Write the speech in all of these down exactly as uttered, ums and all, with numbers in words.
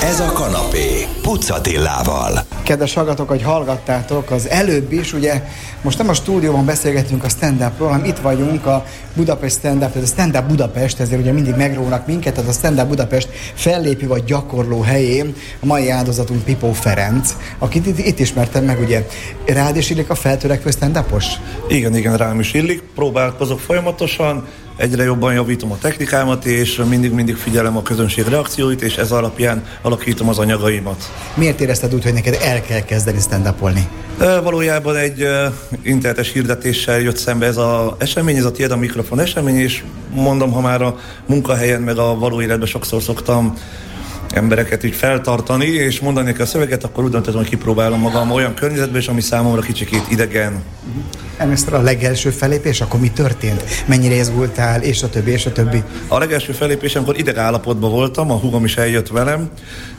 Ez a kanapé Puc Attilával. Kedves hallgatók, hogy hallgattátok az előbb is, ugye most nem a stúdióban beszélgetünk a stand-upról, hanem itt vagyunk a Budapest Stand-up, tehát a Stand-up Budapest, ezért ugye mindig megrónak minket, tehát a Stand-up Budapest fellépő vagy gyakorló helyén a mai áldozatunk Pipó Ferenc, akit itt, itt ismertem meg, ugye. Rád is illik a feltörekvő stand-upos? Igen, igen, rám is illik, próbálkozok folyamatosan, egyre jobban javítom a technikámat, és mindig-mindig figyelem a közönség reakcióit, és ez alapján alakítom az anyagaimat. Miért érezted úgy, hogy neked el kell kezdeni stand-upolni? E, valójában egy e, internetes hirdetéssel jött szembe ez az esemény, ez a Tiéd a Mikrofon esemény, és mondom, ha már a munkahelyen meg a való életben sokszor szoktam embereket így feltartani, és mondani a szöveget, akkor úgy döntöttem, hogy kipróbálom magam olyan környezetben, és ami számomra kicsikét idegen. Először a legelső fellépés, akkor mi történt? Mennyire izgultál, és a többi, és a többi? A legelső fellépésem, amikor ideg állapotban voltam, a húgom is eljött velem.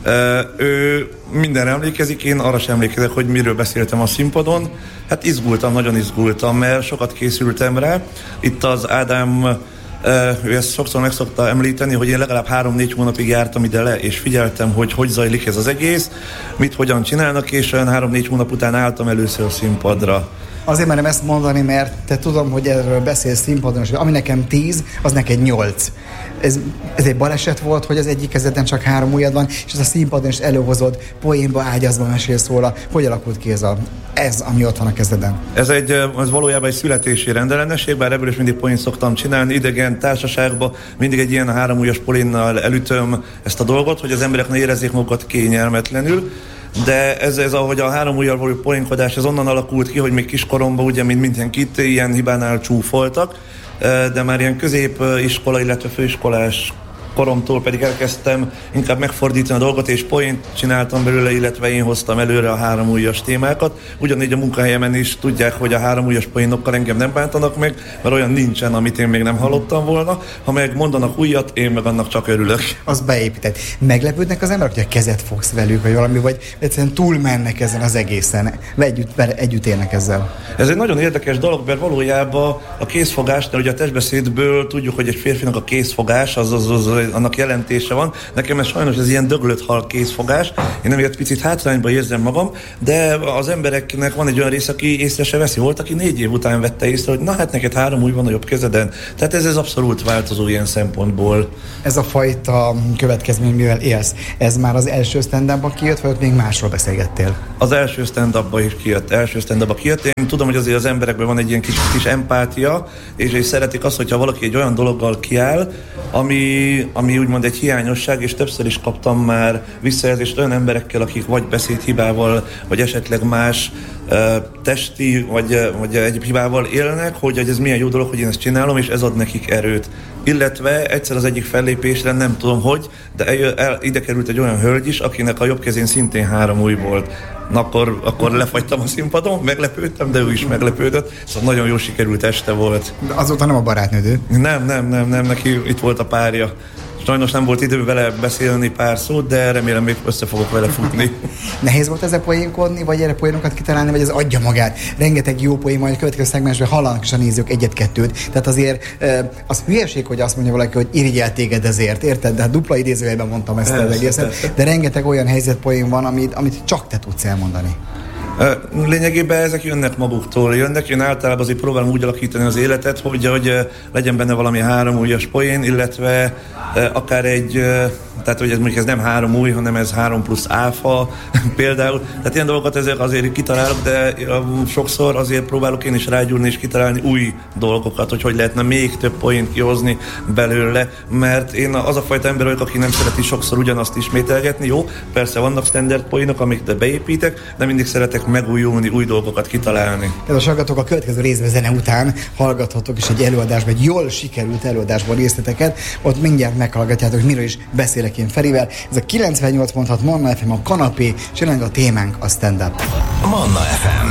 Ő mindenre emlékezik, én arra sem emlékezek, hogy miről beszéltem a színpadon. Hát izgultam, nagyon izgultam, mert sokat készültem rá. Itt az Ádám, ő ezt sokszor meg szokta említeni, hogy én legalább három-négy hónapig jártam ide le, és figyeltem, hogy hogy zajlik ez az egész, mit hogyan csinálnak, és olyan három-négy hónap után álltam először a színpadra. Azért merem ezt mondani, mert te tudom, hogy erről beszélsz színpadon, és ami nekem tíz, az neked nyolc. Ez, ez egy baleset volt, hogy az egyik kezeden csak három ujjad van, és ez a színpadon is előhozod, poénba, ágyazva mesélsz róla. Hogy alakult ki ez, a, ez, ami ott van a kezeden? Ez, egy, ez valójában egy születési rendellenesség, bár ebből is mindig poént szoktam csinálni, idegen társaságban mindig egy ilyen három ujjas poénnal elütöm ezt a dolgot, hogy az emberek ne érezzék magukat kényelmetlenül. De ez, ez ahogy a három ujjal való poénkodás, ez onnan alakult ki, hogy még kiskoromban ugye, mint mindenkit, ilyen hibánál csúfoltak, de már ilyen középiskola, illetve főiskolás koromtól pedig elkezdtem inkább megfordítani a dolgot, és poént csináltam belőle, illetve én hoztam előre a három ujjas témákat. Ugyanígy a munkahelyemen is tudják, hogy a három ujjas poénokkal engem nem bántanak meg, mert olyan nincsen, amit én még nem hallottam volna. Ha meg mondanak újat, én meg annak csak örülök. Az beépített. Meglepődnek az emberek, hogy a kezet fogsz velük, vagy valami, vagy egyszerűen túlmennek ezen az egészen, együtt, együtt élnek ezzel? Ez egy nagyon érdekes dolog, mert valójában a kézfogásnál, ugye a testbeszédből tudjuk, hogy egy férfinak a kézfogás az, az, az annak jelentése van. Nekem ez sajnos ez ilyen döglött hal kézfogás. Én emiatt picit hátrányba érzem magam, de az embereknek van egy olyan rész, aki észre se veszi. Volt, aki négy év után vette észre, hogy na hát neked három új van a jobb kezeden. Tehát ez, ez abszolút változó ilyen szempontból. Ez a fajta következmény, mivel élsz, ez már az első stand-upban kijött, vagy ott még másról beszélgettél? Az első stand-upban is kijött. Első stand-upban kijött. Én tudom, hogy azért az emberekben van egy ilyen kis, kis empátia, és, és szeretik azt, hogyha valaki egy olyan dologgal kiáll, ami ami úgymond egy hiányosság, és többször is kaptam már visszajelzést olyan emberekkel, akik vagy beszédhibával, vagy esetleg más uh, testi, vagy, uh, vagy egyéb hibával élnek, hogy, hogy ez milyen jó dolog, hogy én ezt csinálom, és ez ad nekik erőt. Illetve egyszer az egyik fellépésre, nem tudom hogy, de el, el, ide került egy olyan hölgy is, akinek a jobb kezén szintén három ujj volt. Na akkor, akkor lefagytam a színpadon, meglepődtem, de ő is meglepődött, szóval nagyon jó sikerült este volt. De azóta nem a barátnődő? Nem, nem, nem, nem, neki itt volt a párja. Sajnos nem volt idő vele beszélni pár szót, de remélem még össze fogok vele futni. Nehéz volt ezzel poénkodni, vagy erre poénokat kitalálni, vagy ez adja magát? Rengeteg jó poén, majd a következő szegmensben hallanak is a nézők egyet-kettőt. Tehát azért az hülyeség, hogy azt mondja valaki, hogy irigyel téged ezért, érted? De hát dupla idézőjelben mondtam ezt az egészet. De rengeteg olyan helyzetpoén van, amit, amit csak te tudsz elmondani. Lényegében ezek jönnek maguktól, jönnek. Én általában azért próbálom úgy alakítani az életet, hogy, hogy legyen benne valami három ujjas poén, illetve akár egy, tehát hogy ez mondjuk ez nem három új, hanem ez három plusz áfa például. Tehát ilyen dolgokat ezek azért kitalálok, de sokszor azért próbálok én is rágyúrni és kitalálni új dolgokat, hogy hogy lehetne még több poént kihozni belőle, mert én az a fajta ember vagyok, aki nem szereti sokszor ugyanazt ismételgetni. Jó, persze vannak standard poénok, amiket beépítek, de mindig szeretek megújulni, új dolgokat kitalálni. Kedves hallgatók, a következő részben zene után hallgathatok is egy előadásban, egy jól sikerült előadásban részleteket, ott mindjárt meghallgatjátok, miről is beszélek én Ferivel. Ez a kilencvennyolc pont hat Manna ef em, a kanapé, és jelenleg a témánk a stand-up. Manna ef em.